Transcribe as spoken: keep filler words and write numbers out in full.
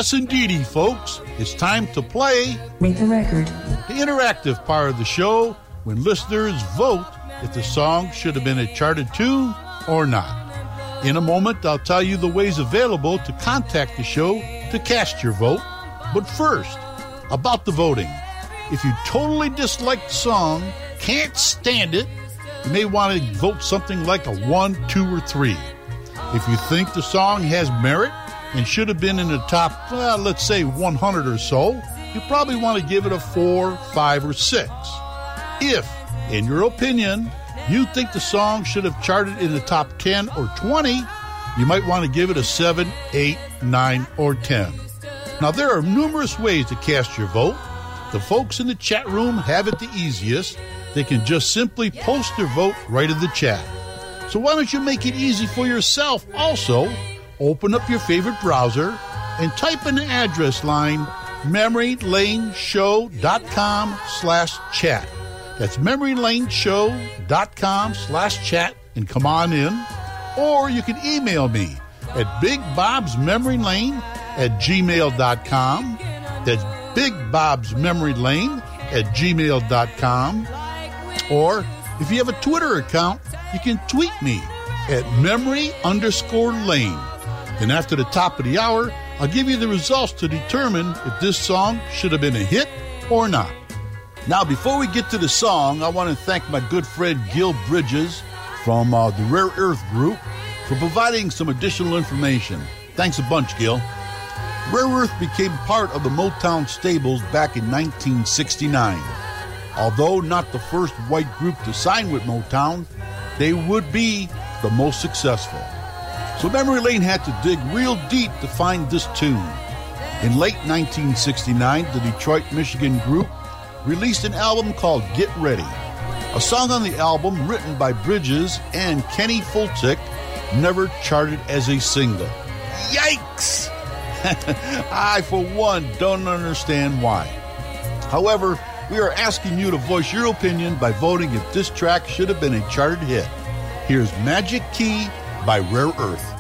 Yes, indeedy, folks. It's time to play Rate the Record, the interactive part of the show when listeners vote if the song should have been a charted tune or not. In a moment, I'll tell you the ways available to contact the show to cast your vote. But first, about the voting. If you totally dislike the song, can't stand it, you may want to vote something like a one, two, or three. If you think the song has merit and should have been in the top, well, let's say one hundred or so, you probably want to give it a four, five, or six. If, in your opinion, you think the song should have charted in the top ten or twenty, you might want to give it a seven, eight, nine, or ten. Now, there are numerous ways to cast your vote. The folks in the chat room have it the easiest. They can just simply post their vote right in the chat. So why don't you make it easy for yourself also? Open up your favorite browser and type in the address line memorylaneshow.com slash chat. That's memorylaneshow.com slash chat and come on in. Or you can email me at bigbobsmemorylane at gmail.com. That's bigbobsmemorylane at gmail.com. Or if you have a Twitter account, you can tweet me at memory underscore lane. And after the top of the hour, I'll give you the results to determine if this song should have been a hit or not. Now, before we get to the song, I want to thank my good friend Gil Bridges from uh, the Rare Earth Group for providing some additional information. Thanks a bunch, Gil. Rare Earth became part of the Motown stables back in nineteen sixty-nine. Although not the first white group to sign with Motown, they would be the most successful. So Memory Lane had to dig real deep to find this tune. In late nineteen sixty-nine, the Detroit, Michigan group released an album called Get Ready. A song on the album written by Bridges and Kenny Fultick never charted as a single. Yikes! I, for one, don't understand why. However, we are asking you to voice your opinion by voting if this track should have been a charted hit. Here's Magic Key by Rare Earth.